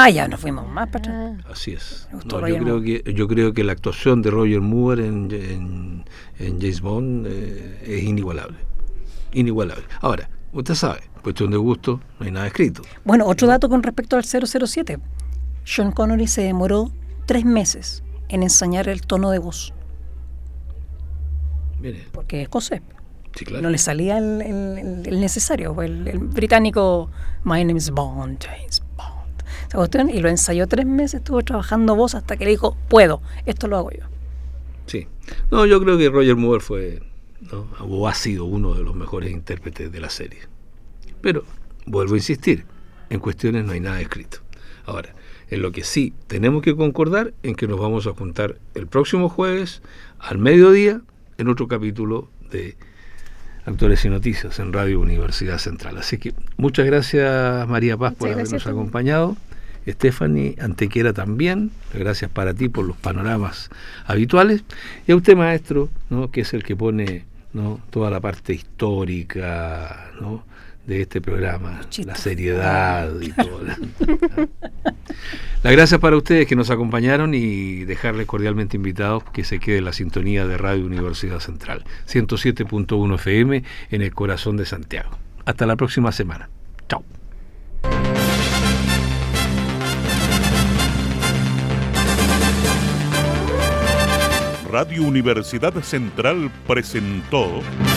Ya nos fuimos más para atrás. Así es. No, yo creo que la actuación de Roger Moore en James Bond es inigualable. Inigualable. Ahora, usted sabe, cuestión de gusto, no hay nada escrito. Bueno, otro dato con respecto al 007. Sean Connery se demoró 3 meses en ensayar el tono de voz. Mire. Porque es escocés. Sí, claro. No le salía el necesario. El británico, my name is Bond, James Bond. ¿Se cuestión? Y lo ensayó 3 meses, estuvo trabajando voz hasta que le dijo, puedo, esto lo hago yo. Sí. No, yo creo que Roger Moore fue, ¿no?, o ha sido uno de los mejores intérpretes de la serie. Pero, vuelvo a insistir, en cuestiones no hay nada escrito. Ahora, en lo que sí tenemos que concordar en que nos vamos a juntar el próximo jueves al mediodía en otro capítulo de Actores y Noticias en Radio Universidad Central. Así que muchas gracias, María Paz, por habernos acompañado. Stephanie Antequera también, gracias para ti por los panoramas habituales. Y a usted, maestro, ¿no?, que es el que pone, ¿no?, toda la parte histórica, ¿no?, de este programa, la seriedad y todo. Las gracias para ustedes que nos acompañaron y dejarles cordialmente invitados que se quede la sintonía de Radio Universidad Central, 107.1 FM en el corazón de Santiago. Hasta la próxima semana. Chao. Radio Universidad Central presentó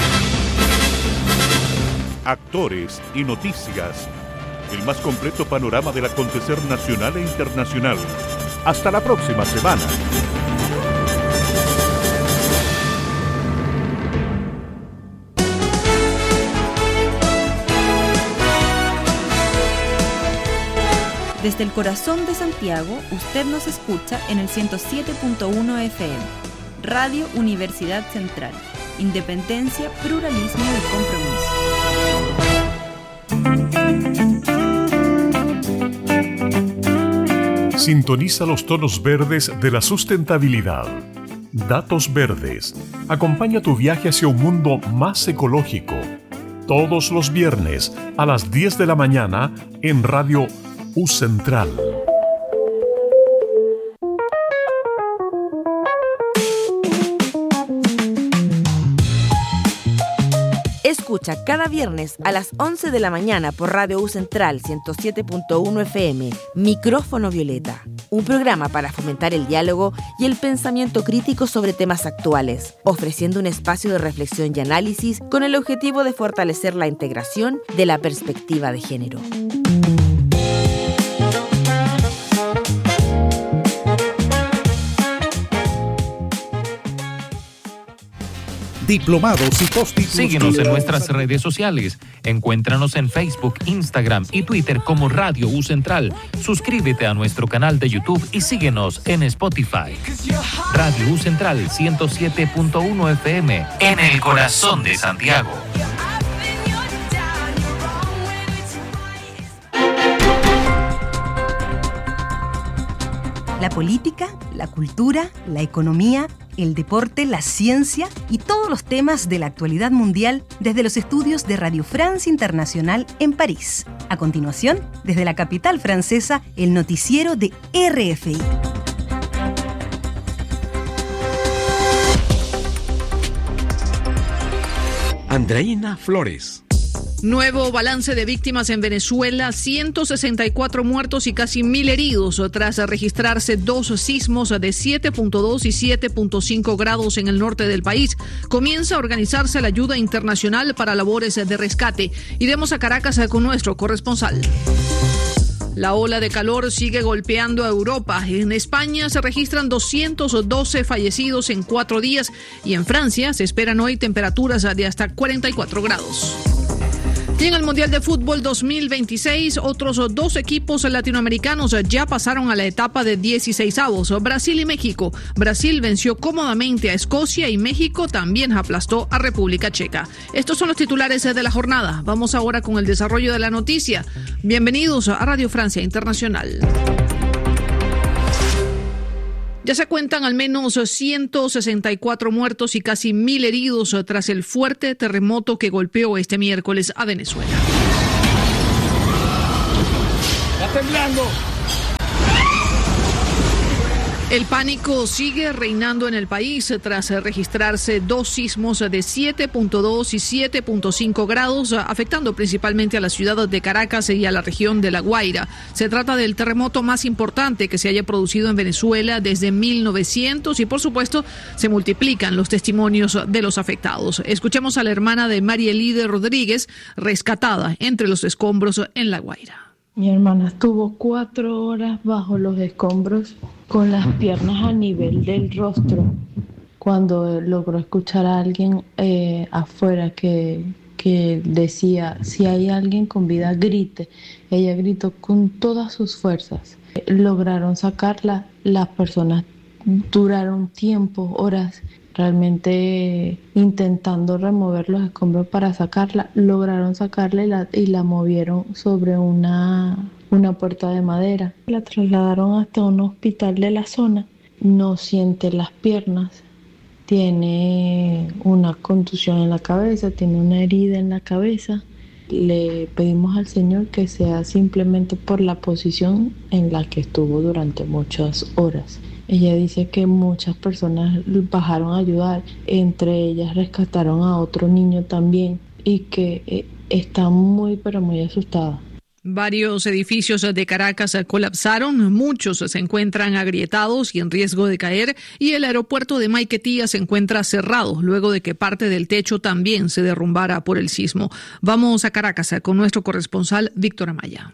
Actores y Noticias, el más completo panorama del acontecer nacional e internacional. Hasta la próxima semana. Desde el corazón de Santiago, usted nos escucha en el 107.1 FM. Radio Universidad Central. Independencia, pluralismo y compromiso. Sintoniza los tonos verdes de la sustentabilidad. Datos Verdes. Acompaña tu viaje hacia un mundo más ecológico. Todos los viernes a las 10 de la mañana en Radio U Central. Escucha cada viernes a las 11 de la mañana por Radio U Central 107.1 FM, Micrófono Violeta, un programa para fomentar el diálogo y el pensamiento crítico sobre temas actuales, ofreciendo un espacio de reflexión y análisis con el objetivo de fortalecer la integración de la perspectiva de género. Diplomados y postítulos. Síguenos en nuestras redes sociales. Encuéntranos en Facebook, Instagram y Twitter como Radio U Central. Suscríbete a nuestro canal de YouTube y síguenos en Spotify. Radio U Central 107.1 FM en el corazón de Santiago. La política, la cultura, la economía, el deporte, la ciencia y todos los temas de la actualidad mundial desde los estudios de Radio France Internacional en París. A continuación, desde la capital francesa, el noticiero de RFI. Andreina Flores. Nuevo balance de víctimas en Venezuela, 164 muertos y casi 1.000 heridos tras registrarse 2 sismos de 7.2 y 7.5 grados en el norte del país. Comienza a organizarse la ayuda internacional para labores de rescate. Iremos a Caracas con nuestro corresponsal. La ola de calor sigue golpeando a Europa. En España se registran 212 fallecidos en 4 días y en Francia se esperan hoy temperaturas de hasta 44 grados. Y en el Mundial de Fútbol 2026, otros 2 equipos latinoamericanos ya pasaron a la etapa de 16avos, Brasil y México. Brasil venció cómodamente a Escocia y México también aplastó a República Checa. Estos son los titulares de la jornada. Vamos ahora con el desarrollo de la noticia. Bienvenidos a Radio Francia Internacional. Ya se cuentan al menos 164 muertos y casi 1.000 heridos tras el fuerte terremoto que golpeó este miércoles a Venezuela. ¡Está temblando! El pánico sigue reinando en el país tras registrarse 2 sismos de 7.2 y 7.5 grados, afectando principalmente a la ciudad de Caracas y a la región de La Guaira. Se trata del terremoto más importante que se haya producido en Venezuela desde 1900 y, por supuesto, se multiplican los testimonios de los afectados. Escuchemos a la hermana de María Elide Rodríguez, rescatada entre los escombros en La Guaira. Mi hermana estuvo 4 horas bajo los escombros con las piernas a nivel del rostro cuando logró escuchar a alguien afuera que decía: si hay alguien con vida, grite. Ella gritó con todas sus fuerzas. Lograron sacarla. Las personas duraron tiempo, horas, realmente intentando remover los escombros para sacarla. Lograron sacarla y la movieron sobre una puerta de madera. La trasladaron hasta un hospital de la zona. No siente las piernas, tiene una contusión en la cabeza, tiene una herida en la cabeza. Le pedimos al Señor que sea simplemente por la posición en la que estuvo durante muchas horas. Ella dice que muchas personas bajaron a ayudar, entre ellas rescataron a otro niño también, y que está muy pero muy asustada. Varios edificios de Caracas colapsaron, muchos se encuentran agrietados y en riesgo de caer, y el aeropuerto de Maiquetía se encuentra cerrado luego de que parte del techo también se derrumbara por el sismo. Vamos a Caracas con nuestro corresponsal Víctor Amaya.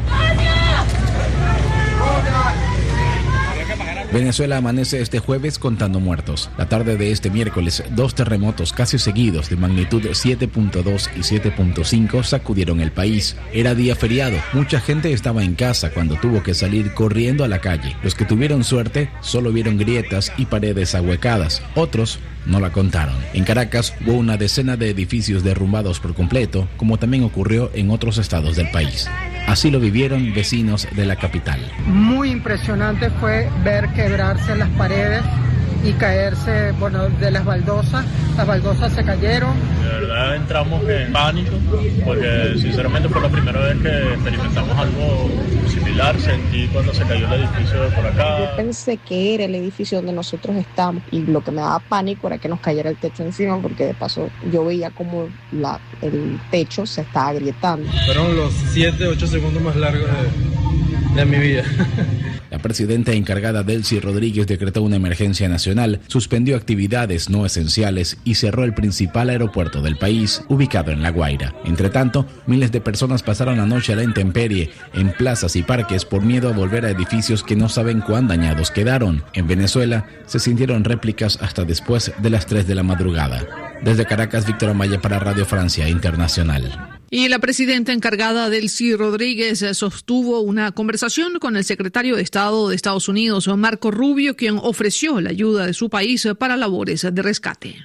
Venezuela amanece este jueves contando muertos. La tarde de este miércoles, 2 terremotos casi seguidos de magnitud 7.2 y 7.5 sacudieron el país. Era día feriado, mucha gente estaba en casa cuando tuvo que salir corriendo a la calle. Los que tuvieron suerte solo vieron grietas y paredes ahuecadas, otros no la contaron. En Caracas hubo una decena de edificios derrumbados por completo, como también ocurrió en otros estados del país. Así lo vivieron vecinos de la capital. Muy impresionante fue ver quebrarse las paredes y caerse, de las baldosas. Las baldosas se cayeron. De verdad entramos en pánico porque sinceramente fue la primera vez que experimentamos algo similar. Sentí cuando se cayó el edificio de por acá. Yo pensé que era el edificio donde nosotros estamos y lo que me daba pánico era que nos cayera el techo encima, porque de paso yo veía como el techo se estaba agrietando. Fueron los 7-8 segundos más largos de mi vida. La presidenta encargada Delcy Rodríguez decretó una emergencia nacional, suspendió actividades no esenciales y cerró el principal aeropuerto del país, ubicado en La Guaira. Entre tanto, miles de personas pasaron la noche a la intemperie en plazas y parques por miedo a volver a edificios que no saben cuán dañados quedaron. En Venezuela se sintieron réplicas hasta después de las 3 de la madrugada. Desde Caracas, Víctor Amaya para Radio Francia Internacional. Y la presidenta encargada Delcy Rodríguez sostuvo una conversación con el secretario de Estado de Estados Unidos, Marco Rubio, quien ofreció la ayuda de su país para labores de rescate.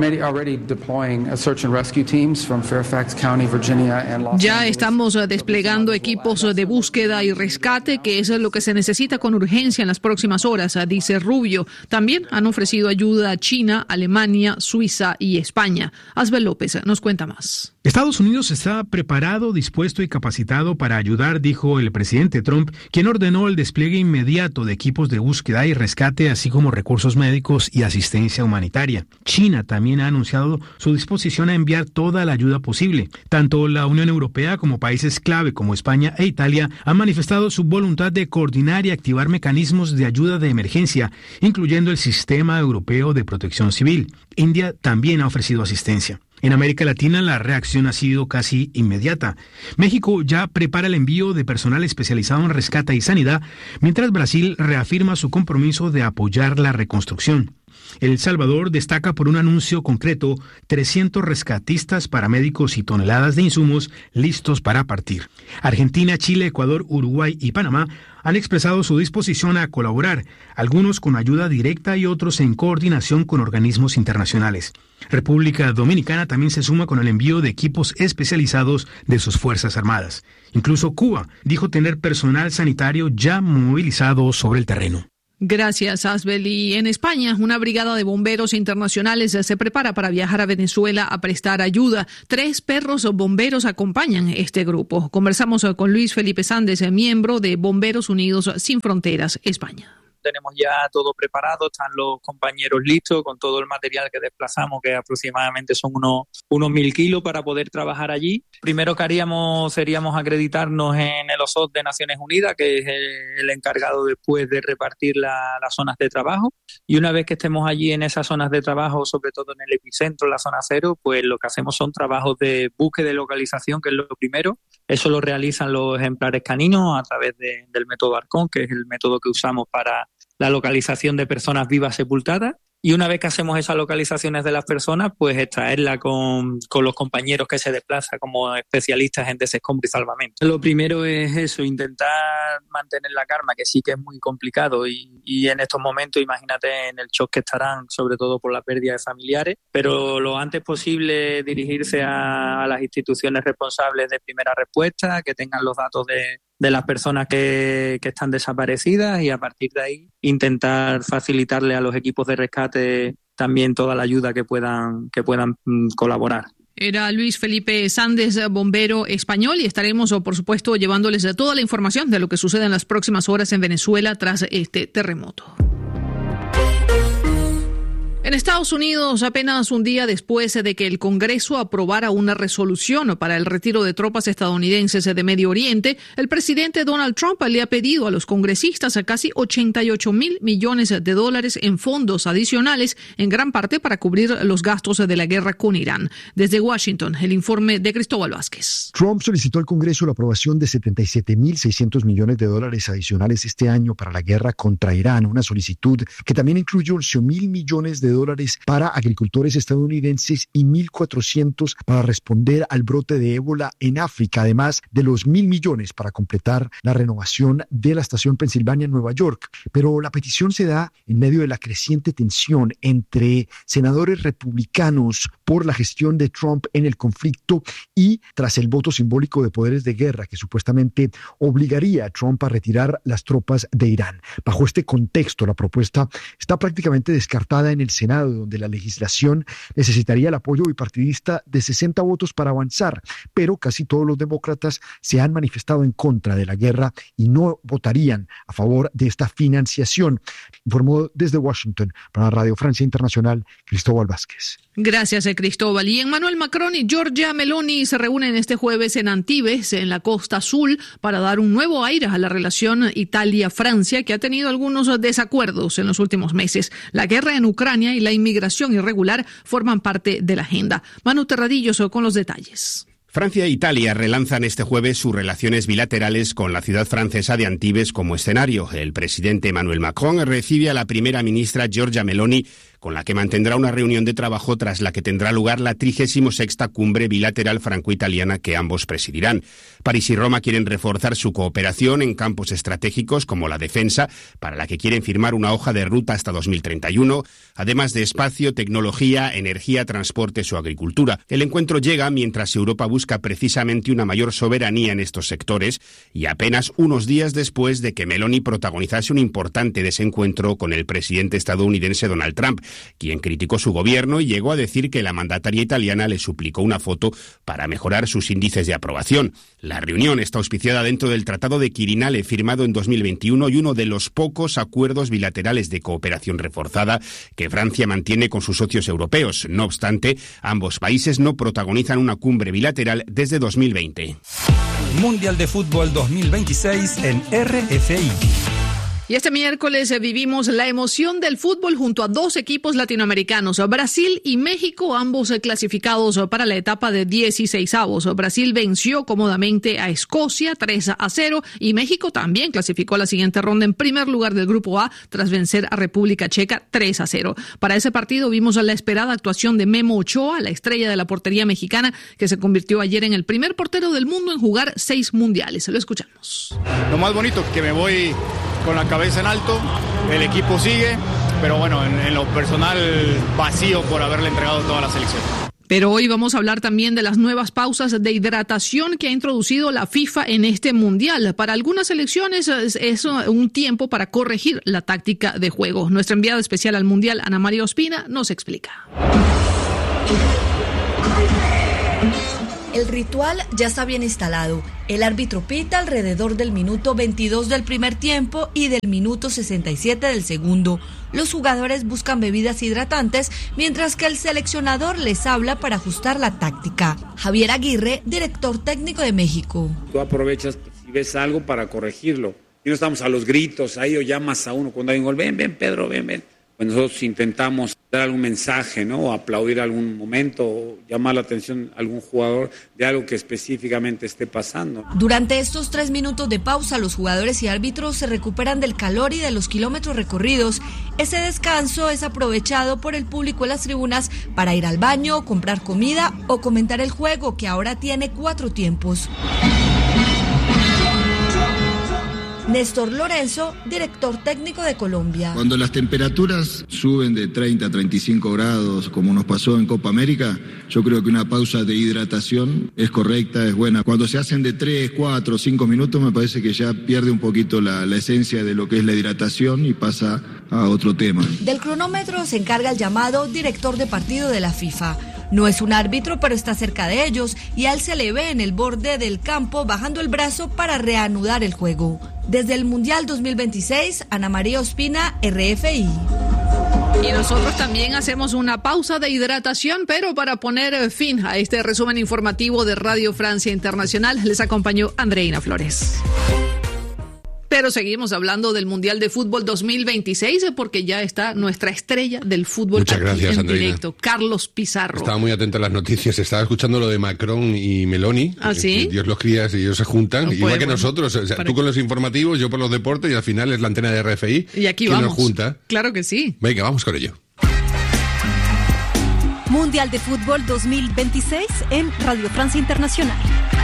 Ya estamos desplegando equipos de búsqueda y rescate, que es lo que se necesita con urgencia en las próximas horas, dice Rubio. También han ofrecido ayuda a China, Alemania, Suiza y España. Asbel López nos cuenta más. Estados Unidos está preparado, dispuesto y capacitado para ayudar, dijo el presidente Trump, quien ordenó el despliegue inmediato de equipos de búsqueda y rescate, así como recursos médicos y asistencia humanitaria. China también ha anunciado su disposición a enviar toda la ayuda posible. Tanto la Unión Europea como países clave como España e Italia han manifestado su voluntad de coordinar y activar mecanismos de ayuda de emergencia, incluyendo el Sistema Europeo de Protección Civil. India también ha ofrecido asistencia. En América Latina la reacción ha sido casi inmediata. México ya prepara el envío de personal especializado en rescate y sanidad, mientras Brasil reafirma su compromiso de apoyar la reconstrucción. El Salvador destaca por un anuncio concreto: 300 rescatistas, paramédicos y toneladas de insumos listos para partir. Argentina, Chile, Ecuador, Uruguay y Panamá han expresado su disposición a colaborar, algunos con ayuda directa y otros en coordinación con organismos internacionales. República Dominicana también se suma con el envío de equipos especializados de sus Fuerzas Armadas. Incluso Cuba dijo tener personal sanitario ya movilizado sobre el terreno. Gracias, Asbel. Y en España, una brigada de bomberos internacionales se prepara para viajar a Venezuela a prestar ayuda. 3 perros bomberos acompañan este grupo. Conversamos con Luis Felipe Sández, miembro de Bomberos Unidos Sin Fronteras, España. tenemos ya todo preparado, están los compañeros listos con todo el material que desplazamos, que aproximadamente son unos 1.000 kilos para poder trabajar allí. Primero que haríamos seríamos acreditarnos en el OSOT de Naciones Unidas, que es el encargado después de repartir las zonas de trabajo. Y una vez que estemos allí en esas zonas de trabajo, sobre todo en el epicentro, la zona cero, pues lo que hacemos son trabajos de búsqueda y localización, que es lo primero. Eso lo realizan los ejemplares caninos a través del método Arcón, que es el método que usamos para la localización de personas vivas sepultadas. Y una vez que hacemos esas localizaciones de las personas, pues extraerla con los compañeros que se desplazan como especialistas en desescombro y salvamento. Lo primero es eso, intentar mantener la calma, que sí que es muy complicado y en estos momentos, imagínate en el shock que estarán, sobre todo por la pérdida de familiares, pero lo antes posible dirigirse a las instituciones responsables de primera respuesta, que tengan los datos de las personas que están desaparecidas y a partir de ahí intentar facilitarle a los equipos de rescate también toda la ayuda que puedan colaborar. Era Luis Felipe Sández, bombero español, y estaremos, por supuesto, llevándoles toda la información de lo que sucede en las próximas horas en Venezuela tras este terremoto. En Estados Unidos, apenas un día después de que el Congreso aprobara una resolución para el retiro de tropas estadounidenses de Medio Oriente, el presidente Donald Trump le ha pedido a los congresistas a casi $88,000 millones en fondos adicionales, en gran parte para cubrir los gastos de la guerra con Irán. Desde Washington, el informe de Cristóbal Vázquez. Trump solicitó al Congreso la aprobación de $77,600 millones adicionales este año para la guerra contra Irán, una solicitud que también incluye $11,000 millones para agricultores estadounidenses y 1.400 para responder al brote de ébola en África, además de los 1.000 millones para completar la renovación de la estación Pensilvania en Nueva York. Pero la petición se da en medio de la creciente tensión entre senadores republicanos por la gestión de Trump en el conflicto y tras el voto simbólico de poderes de guerra que supuestamente obligaría a Trump a retirar las tropas de Irán. Bajo este contexto, la propuesta está prácticamente descartada en el Senado, donde la legislación necesitaría el apoyo bipartidista de 60 votos para avanzar, pero casi todos los demócratas se han manifestado en contra de la guerra y no votarían a favor de esta financiación. Informó desde Washington para Radio Francia Internacional, Cristóbal Vázquez. Gracias, Cristóbal. Y Emmanuel Macron y Giorgia Meloni se reúnen este jueves en Antibes, en la Costa Azul, para dar un nuevo aire a la relación Italia-Francia, que ha tenido algunos desacuerdos en los últimos meses. La guerra en Ucrania y la inmigración irregular forman parte de la agenda. Manu Terradillos con los detalles. Francia e Italia relanzan este jueves sus relaciones bilaterales con la ciudad francesa de Antibes como escenario. El presidente Emmanuel Macron recibe a la primera ministra Giorgia Meloni, con la que mantendrá una reunión de trabajo tras la que tendrá lugar la 36ª cumbre bilateral franco-italiana que ambos presidirán. París y Roma quieren reforzar su cooperación en campos estratégicos como la defensa, para la que quieren firmar una hoja de ruta hasta 2031, además de espacio, tecnología, energía, transportes o agricultura. El encuentro llega mientras Europa busca precisamente una mayor soberanía en estos sectores y apenas unos días después de que Meloni protagonizase un importante desencuentro con el presidente estadounidense Donald Trump, quien criticó su gobierno y llegó a decir que la mandataria italiana le suplicó una foto para mejorar sus índices de aprobación. La reunión está auspiciada dentro del Tratado de Quirinale firmado en 2021 y uno de los pocos acuerdos bilaterales de cooperación reforzada que Francia mantiene con sus socios europeos. No obstante, ambos países no protagonizan una cumbre bilateral desde 2020. Mundial de Fútbol 2026 en RFI. Y este miércoles vivimos la emoción del fútbol junto a dos equipos latinoamericanos, Brasil y México, ambos clasificados para la etapa de 16avos. Brasil venció cómodamente a Escocia 3-0 y México también clasificó a la siguiente ronda en primer lugar del Grupo A tras vencer a República Checa 3-0. Para ese partido vimos la esperada actuación de Memo Ochoa, la estrella de la portería mexicana, que se convirtió ayer en el primer portero del mundo en jugar 6 mundiales. Lo escuchamos. Lo más bonito que me voy con la cabeza en alto, el equipo sigue, pero bueno, en lo personal vacío por haberle entregado toda la selección. Pero hoy vamos a hablar también de las nuevas pausas de hidratación que ha introducido la FIFA en este mundial. Para algunas selecciones es un tiempo para corregir la táctica de juego. Nuestra enviada especial al mundial, Ana María Ospina, nos explica. El ritual ya está bien instalado. El árbitro pita alrededor del minuto 22 del primer tiempo y del minuto 67 del segundo. Los jugadores buscan bebidas hidratantes, mientras que el seleccionador les habla para ajustar la táctica. Javier Aguirre, director técnico de México. Tú aprovechas si ves algo para corregirlo. Y no estamos a los gritos ahí o llamas a uno cuando hay un gol. Ven, Pedro, ven. Pues nosotros intentamos dar algún mensaje, ¿no? O aplaudir algún momento, o llamar la atención a algún jugador de algo que específicamente esté pasando. Durante estos 3 minutos de pausa, los jugadores y árbitros se recuperan del calor y de los kilómetros recorridos. Ese descanso es aprovechado por el público en las tribunas para ir al baño, comprar comida o comentar el juego, que ahora tiene 4 tiempos. Néstor Lorenzo, director técnico de Colombia. Cuando las temperaturas suben de 30 a 35 grados, como nos pasó en Copa América, yo creo que una pausa de hidratación es correcta, es buena. Cuando se hacen de 3, 4, 5 minutos, me parece que ya pierde un poquito la esencia de lo que es la hidratación y pasa a otro tema. Del cronómetro se encarga el llamado director de partido de la FIFA. No es un árbitro, pero está cerca de ellos y a él se le ve en el borde del campo bajando el brazo para reanudar el juego. Desde el Mundial 2026, Ana María Ospina, RFI. Y nosotros también hacemos una pausa de hidratación, pero para poner fin a este resumen informativo de Radio Francia Internacional, les acompañó Andreina Flores. Pero seguimos hablando del Mundial de Fútbol 2026 porque ya está nuestra estrella del fútbol. Muchas gracias, en Andreina. directo, Carlos Pizarro. Estaba muy atento a las noticias, estaba escuchando lo de Macron y Meloni. ¿Ah, sí? Dios los cría y ellos se juntan, No, igual pues, que bueno, nosotros. O sea, tú con los informativos, yo por los deportes y al final es la antena de RFI. Y aquí que vamos. nos junta. Claro que sí. Venga, vamos con ello. Mundial de Fútbol 2026 en Radio Francia Internacional.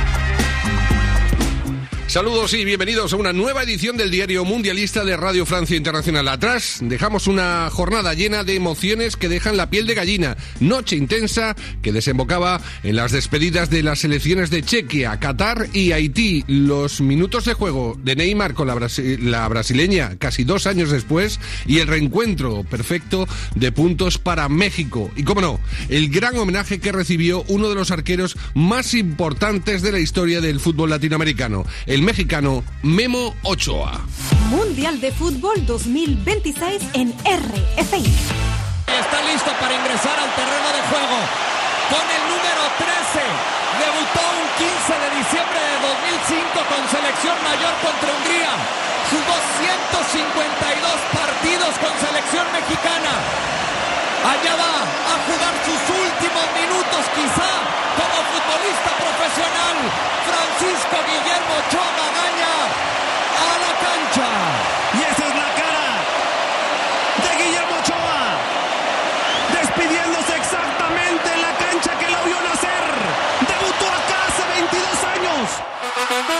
Saludos y bienvenidos a una nueva edición del Diario Mundialista de Radio Francia Internacional. Atrás dejamos una jornada llena de emociones que dejan la piel de gallina. Noche intensa que desembocaba en las despedidas de las selecciones de Chequia, Qatar y Haití. Los minutos de juego de Neymar con la brasileña casi 2 años después y el reencuentro perfecto de puntos para México. Y cómo no, el gran homenaje que recibió uno de los arqueros más importantes de la historia del fútbol latinoamericano, el mexicano Memo Ochoa. Mundial de Fútbol 2026 en RFI. Está listo para ingresar al terreno de juego con el número 13. Debutó un 15 de diciembre de 2005 con selección mayor contra Hungría. Jugó 152 partidos con selección mexicana. Allá va a jugar sus últimos minutos quizá como futbolista profesional. Francisco Guillermo Ochoa Magaña a la cancha. Y esa es la cara de Guillermo Ochoa, despidiéndose exactamente en la cancha que lo vio nacer. Debutó acá hace 22 años.